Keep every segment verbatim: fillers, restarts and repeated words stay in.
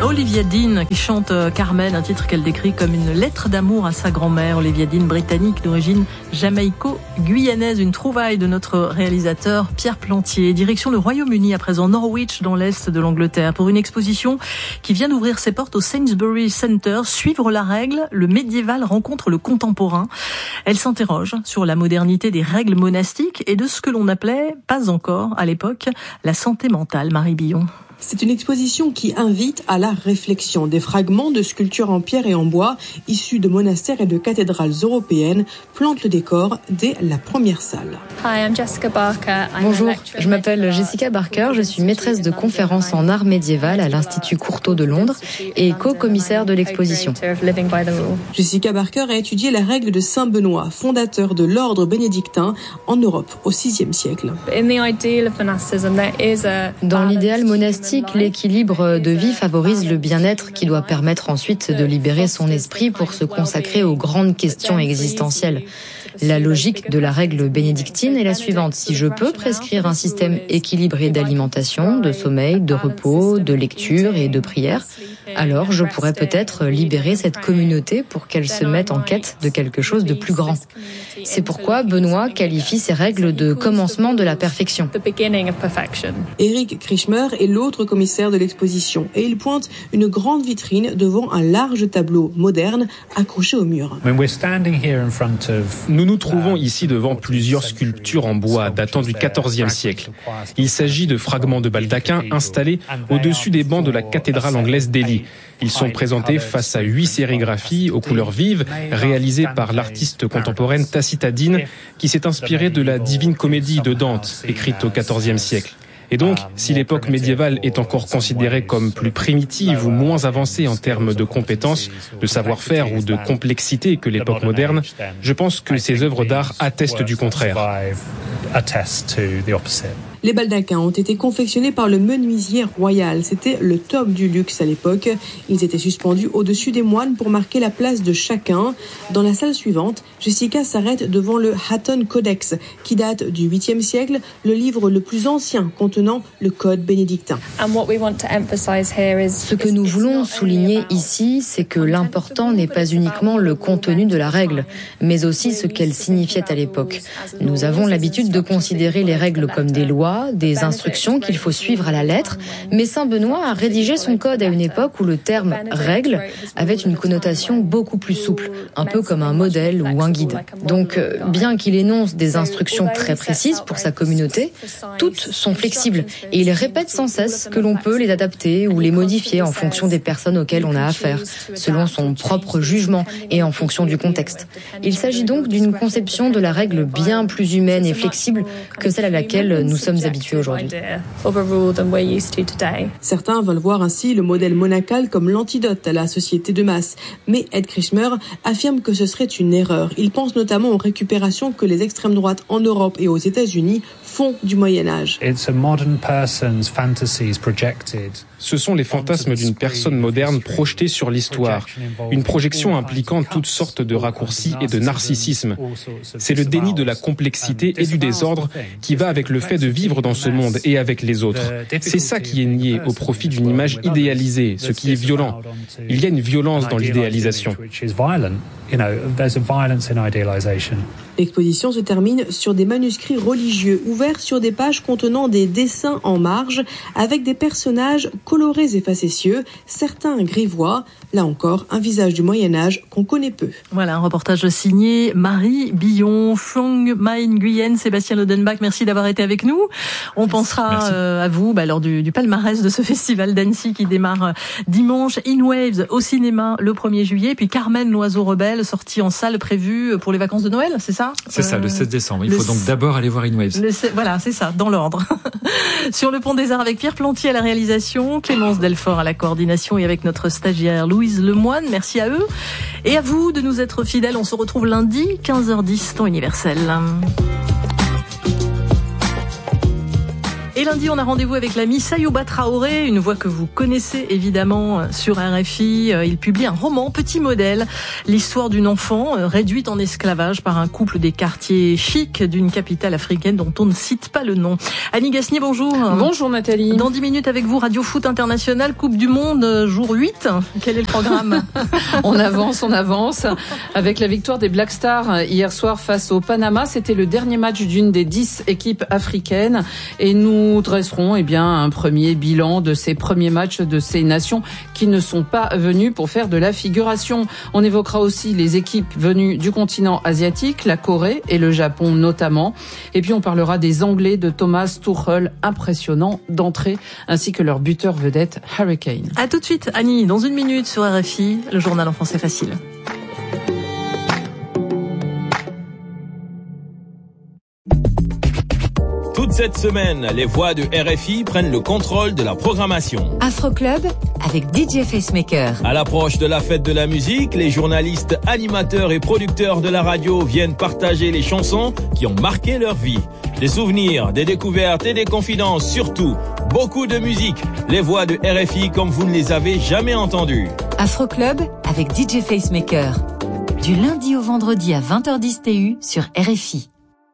Olivia Dean qui chante Carmen, un titre qu'elle décrit comme une lettre d'amour à sa grand-mère. Olivia Dean, britannique d'origine jamaïco-guyanaise, une trouvaille de notre réalisateur Pierre Plantier. Direction le Royaume-Uni à présent, Norwich dans l'est de l'Angleterre pour une exposition qui vient d'ouvrir ses portes au Sainsbury Center. Suivre la règle, le médiéval rencontre le contemporain. Elle s'interroge sur la modernité des règles monastiques et de ce que l'on appelait, pas encore à l'époque, la santé mentale. Marie Billon. C'est une exposition qui invite à la réflexion. Des fragments de sculptures en pierre et en bois, issus de monastères et de cathédrales européennes, plantent le décor dès la première salle. Bonjour, je m'appelle Jessica Barker, je suis maîtresse de conférences en art médiéval à l'Institut Courtauld de Londres et co-commissaire de l'exposition. Jessica Barker a étudié la règle de Saint Benoît, fondateur de l'ordre bénédictin en Europe au sixième siècle. Dans l'idéal monastique, l'équilibre de vie favorise le bien-être qui doit permettre ensuite de libérer son esprit pour se consacrer aux grandes questions existentielles. La logique de la règle bénédictine est la suivante. Si je peux prescrire un système équilibré d'alimentation, de sommeil, de repos, de lecture et de prière, alors je pourrais peut-être libérer cette communauté pour qu'elle se mette en quête de quelque chose de plus grand. C'est pourquoi Benoît qualifie ces règles de commencement de la perfection. Eric Krishmer est l'autre commissaire de l'exposition et il pointe une grande vitrine devant un large tableau moderne accroché au mur. Nous nous trouvons ici devant plusieurs sculptures en bois datant du quatorzième siècle. Il s'agit de fragments de baldaquins installés au-dessus des bancs de la cathédrale anglaise d'Ely. Ils sont présentés face à huit sérigraphies aux couleurs vives, réalisées par l'artiste contemporaine Tacita Dean, qui s'est inspirée de la Divine Comédie de Dante, écrite au quatorzième siècle. Et donc, si l'époque médiévale est encore considérée comme plus primitive ou moins avancée en termes de compétences, de savoir-faire ou de complexité que l'époque moderne, je pense que ces œuvres d'art attestent du contraire. Les baldaquins ont été confectionnés par le menuisier royal. C'était le top du luxe à l'époque. Ils étaient suspendus au-dessus des moines pour marquer la place de chacun. Dans la salle suivante, Jessica s'arrête devant le Hatton Codex, qui date du huitième siècle, le livre le plus ancien contenant le code bénédictin. Ce que nous voulons souligner ici, c'est que l'important n'est pas uniquement le contenu de la règle, mais aussi ce qu'elle signifiait à l'époque. Nous avons l'habitude de considérer les règles comme des lois, des instructions qu'il faut suivre à la lettre, mais Saint Benoît a rédigé son code à une époque où le terme « règle » avait une connotation beaucoup plus souple, un peu comme un modèle ou un guide. Donc, bien qu'il énonce des instructions très précises pour sa communauté, toutes sont flexibles et il répète sans cesse que l'on peut les adapter ou les modifier en fonction des personnes auxquelles on a affaire, selon son propre jugement et en fonction du contexte. Il s'agit donc d'une conception de la règle bien plus humaine et flexible que celle à laquelle nous sommes habitués aujourd'hui. Certains veulent voir ainsi le modèle monacal comme l'antidote à la société de masse, mais Ed Krishmer affirme que ce serait une erreur. Il pense notamment aux récupérations que les extrêmes droites en Europe et aux États-Unis font du Moyen-Âge. Ce sont les fantasmes d'une personne moderne projetée sur l'histoire, une projection impliquant toutes sortes de raccourcis et de narcissisme. C'est le déni de la complexité et du désordre qui va avec le fait de vivre dans ce monde et avec les autres. C'est ça qui est nié au profit d'une image idéalisée, ce qui est violent. Il y a une violence dans l'idéalisation. L'exposition se termine sur des manuscrits religieux ouverts sur des pages contenant des dessins en marge avec des personnages colorés et facétieux, certains grivois. Là encore, un visage du Moyen-Âge qu'on connaît peu. Voilà, un reportage signé Marie Billon, Phong Mai Nguyen, Sébastien Lodenbach. Merci d'avoir été avec nous. On pensera euh, à vous bah, lors du, du palmarès de ce festival d'Annecy qui démarre euh, dimanche. In Waves au cinéma le premier juillet. Puis Carmen, l'oiseau rebelle, sortie en salle prévue pour les vacances de Noël, c'est ça? C'est euh, ça, le seize décembre. Il faut donc d'abord aller voir In Waves. Le, voilà, c'est ça, dans l'ordre. Sur le pont des Arts avec Pierre Plantier à la réalisation, Clémence Delfort à la coordination et avec notre stagiaire Louise Lemoine. Merci à eux. Et à vous de nous être fidèles. On se retrouve lundi, quinze heures dix, temps universel. Et lundi, on a rendez-vous avec l'ami Sayouba Traoré, une voix que vous connaissez évidemment sur R F I. Il publie un roman, Petit modèle, l'histoire d'une enfant réduite en esclavage par un couple des quartiers chics d'une capitale africaine dont on ne cite pas le nom. Annie Gasnier, bonjour. Bonjour Nathalie. Dans dix minutes avec vous, Radio Foot International, Coupe du Monde, jour huit. Quel est le programme? On avance, on avance. Avec la victoire des Black Stars hier soir face au Panama, c'était le dernier match d'une des dix équipes africaines. Et nous dresserons eh bien, un premier bilan de ces premiers matchs de ces nations qui ne sont pas venues pour faire de la figuration. On évoquera aussi les équipes venues du continent asiatique, la Corée et le Japon notamment. Et puis on parlera des Anglais de Thomas Tuchel, impressionnant d'entrée, ainsi que leur buteur vedette Harry Kane. À tout de suite Annie, dans une minute sur R F I, le journal en français facile. Toute cette semaine, les voix de R F I prennent le contrôle de la programmation. Afro Club avec D J Facemaker. À l'approche de la fête de la musique, les journalistes, animateurs et producteurs de la radio viennent partager les chansons qui ont marqué leur vie. Des souvenirs, des découvertes et des confidences, surtout beaucoup de musique. Les voix de R F I comme vous ne les avez jamais entendues. Afro Club avec D J Facemaker. Du lundi au vendredi à vingt heures dix T U sur R F I.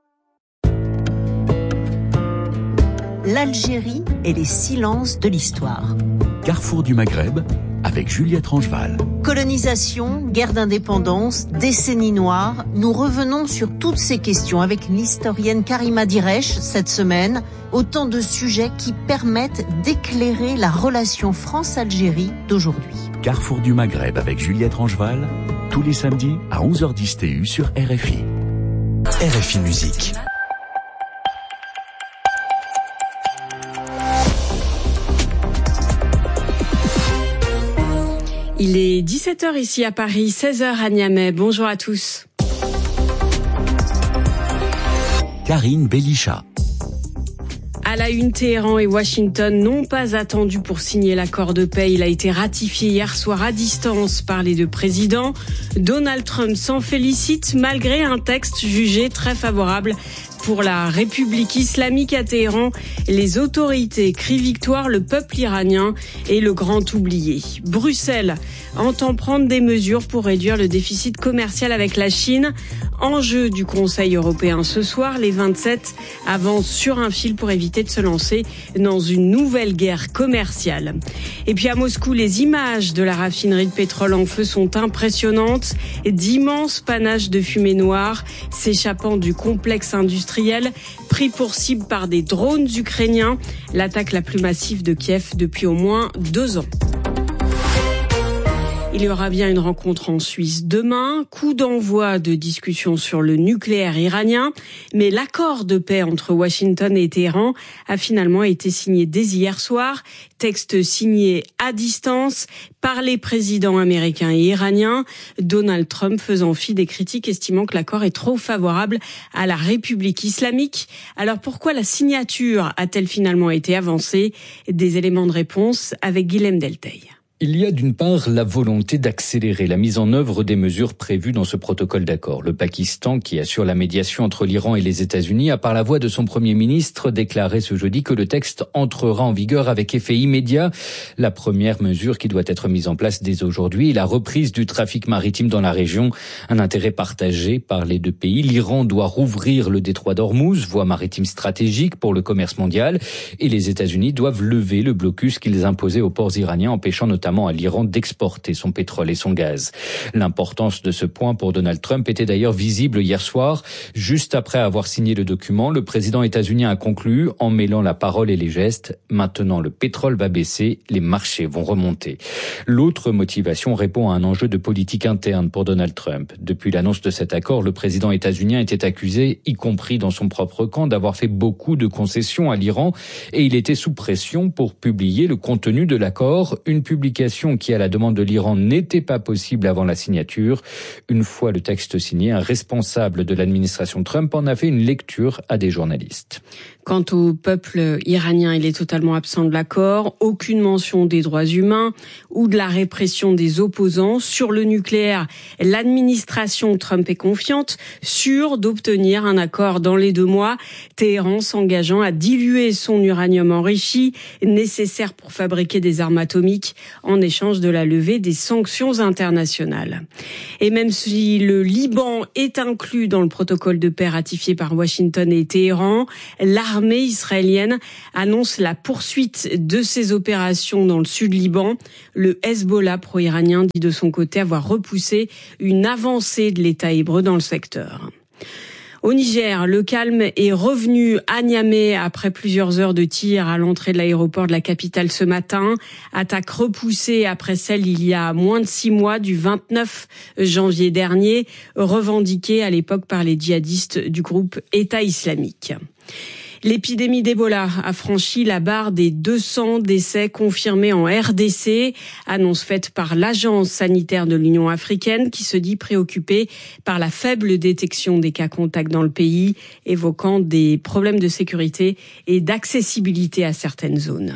L'Algérie et les silences de l'histoire. Carrefour du Maghreb avec Juliette Rangeval. Colonisation, guerre d'indépendance, décennie noire, nous revenons sur toutes ces questions avec l'historienne Karima Diresh cette semaine. Autant de sujets qui permettent d'éclairer la relation France-Algérie d'aujourd'hui. Carrefour du Maghreb avec Juliette Rangeval, tous les samedis à onze heures dix T U sur R F I. R F I Musique. Il est dix-sept heures ici à Paris, seize heures à Niamey. Bonjour à tous. Karine Belisha. À la une, Téhéran et Washington n'ont pas attendu pour signer l'accord de paix. Il a été ratifié hier soir à distance par les deux présidents. Donald Trump s'en félicite malgré un texte jugé très favorable pour la République islamique à Téhéran. Les autorités crient victoire, le peuple iranien est le grand oublié. Bruxelles entend prendre des mesures pour réduire le déficit commercial avec la Chine. Enjeu du Conseil européen ce soir, les vingt-sept avancent sur un fil pour éviter de se lancer dans une nouvelle guerre commerciale. Et puis à Moscou, les images de la raffinerie de pétrole en feu sont impressionnantes. D'immenses panaches de fumée noire s'échappant du complexe industriel pris pour cible par des drones ukrainiens. L'attaque la plus massive de Kiev depuis au moins deux ans. Il y aura bien une rencontre en Suisse demain, coup d'envoi de discussions sur le nucléaire iranien, mais l'accord de paix entre Washington et Téhéran a finalement été signé dès hier soir, texte signé à distance par les présidents américains et iraniens, Donald Trump faisant fi des critiques estimant que l'accord est trop favorable à la République islamique. Alors pourquoi la signature a-t-elle finalement été avancée? Des éléments de réponse avec Guilhem Delteil. Il y a d'une part la volonté d'accélérer la mise en œuvre des mesures prévues dans ce protocole d'accord. Le Pakistan, qui assure la médiation entre l'Iran et les États-Unis, a par la voix de son Premier ministre déclaré ce jeudi que le texte entrera en vigueur avec effet immédiat. La première mesure qui doit être mise en place dès aujourd'hui est la reprise du trafic maritime dans la région. Un intérêt partagé par les deux pays. L'Iran doit rouvrir le détroit d'Ormuz, voie maritime stratégique pour le commerce mondial, et les États-Unis doivent lever le blocus qu'ils imposaient aux ports iraniens, empêchant notamment à l'Iran d'exporter son pétrole et son gaz. L'importance de ce point pour Donald Trump était d'ailleurs visible hier soir. Juste après avoir signé le document, le président états-unien a conclu en mêlant la parole et les gestes. Maintenant, le pétrole va baisser, les marchés vont remonter. L'autre motivation répond à un enjeu de politique interne pour Donald Trump. Depuis l'annonce de cet accord, le président états-unien était accusé, y compris dans son propre camp, d'avoir fait beaucoup de concessions à l'Iran et il était sous pression pour publier le contenu de l'accord, une publication modifications qui, à la demande de l'Iran, n'étaient pas possibles avant la signature. Une fois le texte signé, un responsable de l'administration Trump en a fait une lecture à des journalistes. Quant au peuple iranien, il est totalement absent de l'accord. Aucune mention des droits humains ou de la répression des opposants. Sur le nucléaire, l'administration Trump est confiante, sûre d'obtenir un accord dans les deux mois. Téhéran s'engageant à diluer son uranium enrichi, nécessaire pour fabriquer des armes atomiques, en échange de la levée des sanctions internationales. Et même si le Liban est inclus dans le protocole de paix ratifié par Washington et Téhéran, l'armée israélienne annonce la poursuite de ses opérations dans le sud Liban. Le Hezbollah pro-iranien dit de son côté avoir repoussé une avancée de l'État hébreu dans le secteur. Au Niger, le calme est revenu à Niamey après plusieurs heures de tir à l'entrée de l'aéroport de la capitale ce matin. Attaque repoussée après celle il y a moins de six mois, du vingt-neuf janvier dernier, revendiquée à l'époque par les djihadistes du groupe État islamique. L'épidémie d'Ebola a franchi la barre des deux cents décès confirmés en R D C, annonce faite par l'Agence sanitaire de l'Union africaine qui se dit préoccupée par la faible détection des cas contacts dans le pays, évoquant des problèmes de sécurité et d'accessibilité à certaines zones.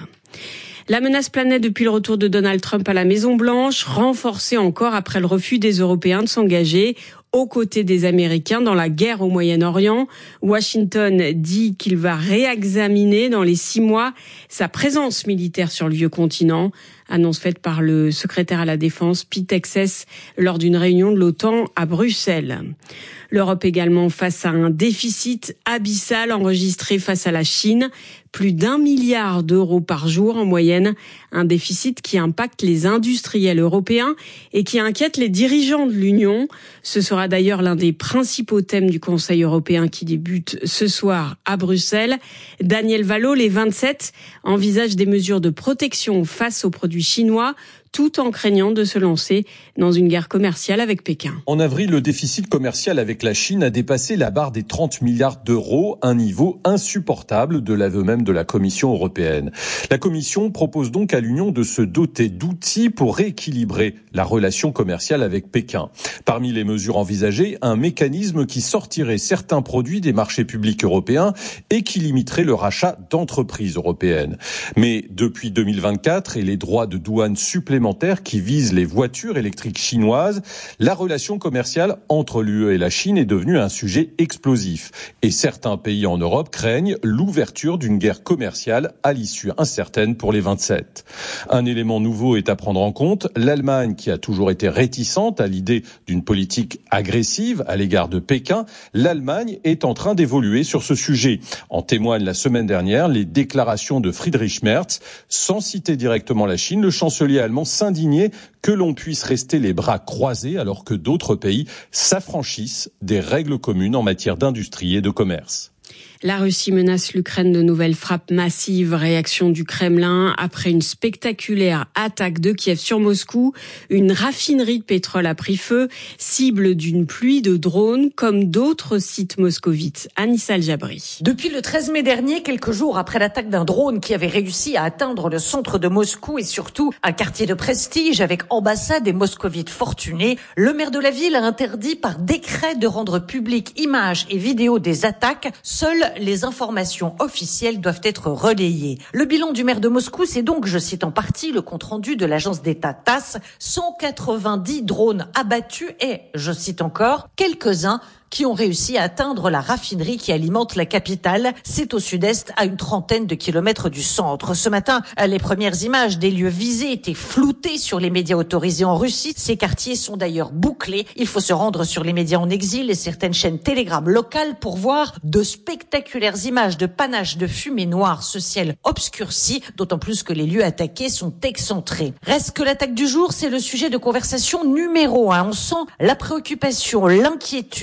La menace planait depuis le retour de Donald Trump à la Maison-Blanche, renforcée encore après le refus des Européens de s'engager aux côtés des Américains dans la guerre au Moyen-Orient. Washington dit qu'il va réexaminer dans les six mois sa présence militaire sur le vieux continent. Annonce faite par le secrétaire à la Défense, Pete Hegseth, lors d'une réunion de l'OTAN à Bruxelles. L'Europe également face à un déficit abyssal enregistré face à la Chine. Plus d'un milliard d'euros par jour en moyenne. Un déficit qui impacte les industriels européens et qui inquiète les dirigeants de l'Union. Ce sera d'ailleurs l'un des principaux thèmes du Conseil européen qui débute ce soir à Bruxelles. Daniel Valo, les vingt-sept, envisagent des mesures de protection face aux produits chinois, tout en craignant de se lancer dans une guerre commerciale avec Pékin. En avril, le déficit commercial avec la Chine a dépassé la barre des trente milliards d'euros, un niveau insupportable de l'aveu même de la Commission européenne. La Commission propose donc à l'Union de se doter d'outils pour rééquilibrer la relation commerciale avec Pékin. Parmi les mesures envisagées, un mécanisme qui sortirait certains produits des marchés publics européens et qui limiterait le rachat d'entreprises européennes. Mais depuis deux mille vingt-quatre et les droits de douane supplémentaires qui visent les voitures électriques chinoises, la relation commerciale entre l'U E et la Chine est devenue un sujet explosif. Et certains pays en Europe craignent l'ouverture d'une guerre commerciale à l'issue incertaine pour les vingt-sept. Un élément nouveau est à prendre en compte. L'Allemagne, qui a toujours été réticente à l'idée d'une politique agressive à l'égard de Pékin, l'Allemagne est en train d'évoluer sur ce sujet. En témoignent la semaine dernière les déclarations de Friedrich Merz. Sans citer directement la Chine, le chancelier allemand s'indigner que l'on puisse rester les bras croisés alors que d'autres pays s'affranchissent des règles communes en matière d'industrie et de commerce. La Russie menace l'Ukraine de nouvelles frappes massives. Réaction du Kremlin après une spectaculaire attaque de Kiev sur Moscou. Une raffinerie de pétrole a pris feu, cible d'une pluie de drones comme d'autres sites moscovites. Anissa El-Jabri. Depuis le treize mai dernier, quelques jours après l'attaque d'un drone qui avait réussi à atteindre le centre de Moscou et surtout un quartier de prestige avec ambassade et moscovites fortunés, le maire de la ville a interdit par décret de rendre publiques images et vidéos des attaques. Seules les informations officielles doivent être relayées. Le bilan du maire de Moscou, c'est donc, je cite en partie, le compte-rendu de l'agence d'État TASS, cent quatre-vingt-dix drones abattus et, je cite encore, quelques-uns qui ont réussi à atteindre la raffinerie qui alimente la capitale. C'est au sud-est, à une trentaine de kilomètres du centre. Ce matin, les premières images des lieux visés étaient floutées sur les médias autorisés en Russie. Ces quartiers sont d'ailleurs bouclés. Il faut se rendre sur les médias en exil et certaines chaînes Telegram locales pour voir de spectaculaires images de panache de fumée noire, ce ciel obscurci, d'autant plus que les lieux attaqués sont excentrés. Reste que l'attaque du jour, c'est le sujet de conversation numéro un. On sent la préoccupation, l'inquiétude.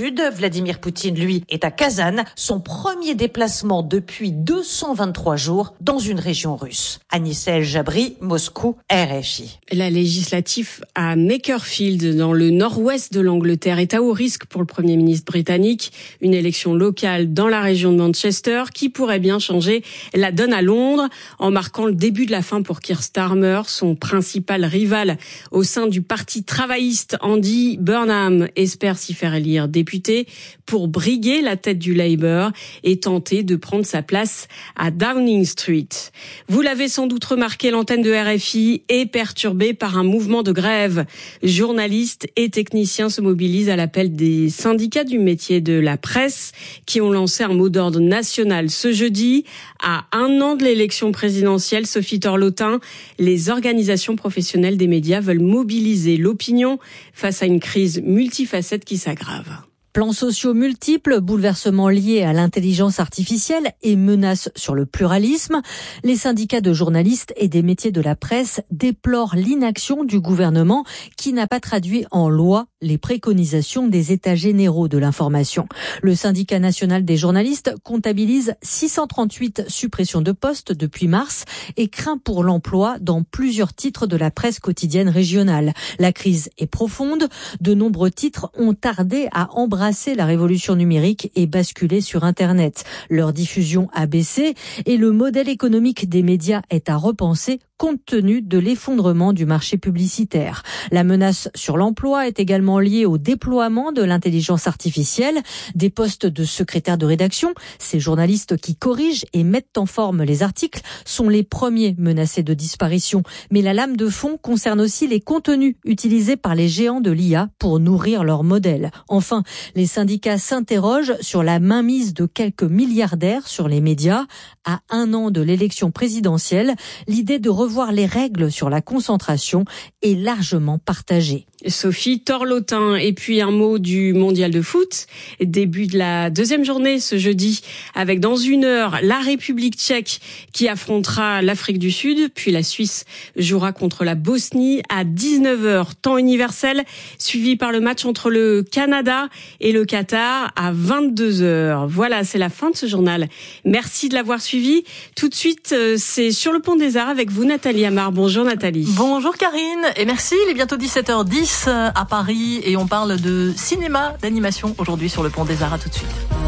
Vladimir Poutine, lui, est à Kazan, son premier déplacement depuis deux cent vingt-trois jours dans une région russe. Anissa El Jabri, Moscou, R F I. La législative à Makerfield, dans le nord-ouest de l'Angleterre, est à haut risque pour le Premier ministre britannique. Une élection locale dans la région de Manchester qui pourrait bien changer la donne à Londres en marquant le début de la fin pour Keir Starmer, son principal rival au sein du parti travailliste. Andy Burnham espère s'y faire élire député pour briguer la tête du Labour et tenter de prendre sa place à Downing Street. Vous l'avez sans doute remarqué, l'antenne de R F I est perturbée par un mouvement de grève. Journalistes et techniciens se mobilisent à l'appel des syndicats du métier de la presse qui ont lancé un mot d'ordre national ce jeudi. À un an de l'élection présidentielle, Sophie Torlotin, les organisations professionnelles des médias veulent mobiliser l'opinion face à une crise multifacette qui s'aggrave. Plans sociaux multiples, bouleversements liés à l'intelligence artificielle et menaces sur le pluralisme. Les syndicats de journalistes et des métiers de la presse déplorent l'inaction du gouvernement qui n'a pas traduit en loi les préconisations des états généraux de l'information. Le syndicat national des journalistes comptabilise six cent trente-huit suppressions de postes depuis mars et craint pour l'emploi dans plusieurs titres de la presse quotidienne régionale. La crise est profonde. De nombreux titres ont tardé à embrasser la révolution numérique et basculer sur Internet. Leur diffusion a baissé et le modèle économique des médias est à repenser compte tenu de l'effondrement du marché publicitaire. La menace sur l'emploi est également liée au déploiement de l'intelligence artificielle, des postes de secrétaire de rédaction. Ces journalistes qui corrigent et mettent en forme les articles sont les premiers menacés de disparition. Mais la lame de fond concerne aussi les contenus utilisés par les géants de l'I A pour nourrir leur modèle. Enfin, les syndicats s'interrogent sur la mainmise de quelques milliardaires sur les médias. À un an de l'élection présidentielle, l'idée de revoir les règles sur la concentration est largement partagée. Sophie Torlotin. Et puis un mot du mondial de foot. Début de la deuxième journée ce jeudi avec dans une heure la République tchèque qui affrontera l'Afrique du Sud. Puis la Suisse jouera contre la Bosnie à dix-neuf heures temps universel, suivi par le match entre le Canada et le Qatar à vingt-deux heures. Voilà, c'est la fin de ce journal. Merci de l'avoir suivi. Tout de suite, c'est Sur le pont des Arts avec vous, Nathalie Amar. Bonjour Nathalie. Bonjour Karine et merci. Il est bientôt dix-sept heures dix à Paris et on parle de cinéma, d'animation aujourd'hui sur le pont des Arts. À tout de suite.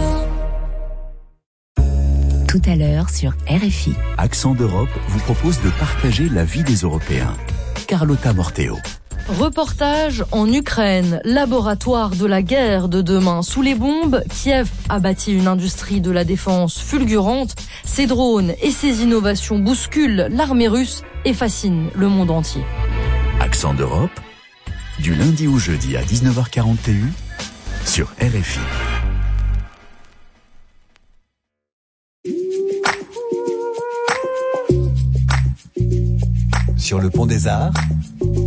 Tout à l'heure sur R F I. Accent d'Europe vous propose de partager la vie des Européens. Carlotta Morteo. Reportage en Ukraine, laboratoire de la guerre de demain. Sous les bombes, Kiev a bâti une industrie de la défense fulgurante. Ses drones et ses innovations bousculent l'armée russe et fascinent le monde entier. Accent d'Europe, du lundi au jeudi à dix-neuf heures quarante sur R F I. Sur le pont des Arts,